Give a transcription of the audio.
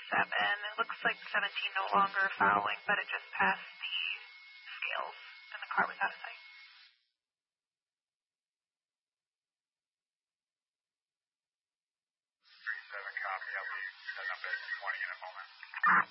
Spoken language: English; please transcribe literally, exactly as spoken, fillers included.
seven. It looks like seventeen no longer fouling, but it just passed the scales, and the car was out of sight. three seven, copy. I'll be setting up at twenty in a moment.